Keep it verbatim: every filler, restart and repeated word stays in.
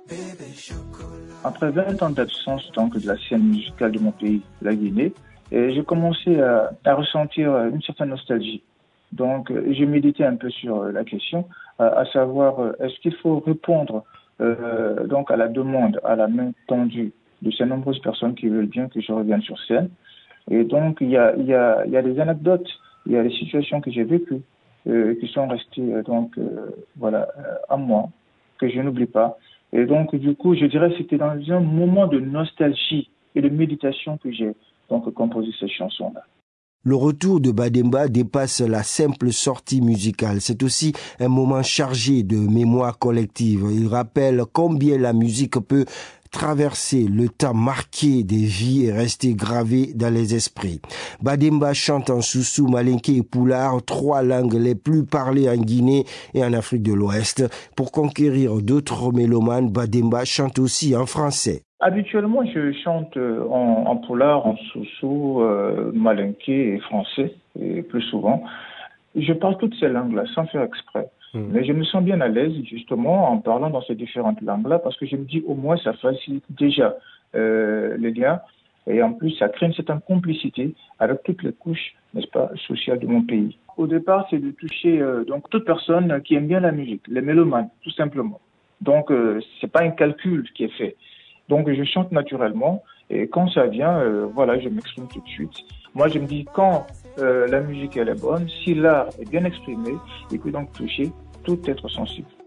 Après vingt ans d'absence donc de la scène musicale de mon pays, la Guinée, et j'ai commencé à, à ressentir une certaine nostalgie. Donc, j'ai médité un peu sur la question, à savoir, est-ce qu'il faut répondre euh, donc à la demande, à la main tendue de ces nombreuses personnes qui veulent bien que je revienne sur scène. Et donc, il y a, il y a, il y a des anecdotes, il y a des situations que j'ai vécues, euh, qui sont restées euh, donc euh, voilà euh, à moi, que je n'oublie pas. Et donc, du coup, je dirais que c'était dans un moment de nostalgie et de méditation que j'ai donc composé ces chansons-là. Le retour de Bademba dépasse la simple sortie musicale. C'est aussi un moment chargé de mémoire collective. Il rappelle combien la musique peut traverser le temps marqué des vies et rester gravé dans les esprits. Bademba chante en Soussou, Malinké et Pulaar, trois langues les plus parlées en Guinée et en Afrique de l'Ouest. Pour conquérir d'autres mélomanes, Bademba chante aussi en français. Habituellement, je chante en, en Pulaar, en Soussou, euh, Malinké et français, et plus souvent. Je parle toutes ces langues-là sans faire exprès. Mmh. Mais je me sens bien à l'aise, justement, en parlant dans ces différentes langues-là, parce que je me dis, au moins, ça facilite déjà euh, les liens. Et en plus, ça crée une certaine complicité avec toutes les couches, n'est-ce pas, sociales de mon pays. Au départ, c'est de toucher euh, donc toute personne qui aime bien la musique, les mélomanes, tout simplement. Donc, euh, c'est pas un calcul qui est fait. Donc, je chante naturellement et quand ça vient, euh, voilà, je m'exprime tout de suite. Moi, je me dis, quand euh, la musique, elle est bonne, si l'art est bien exprimé, il peut donc toucher tout être sensible.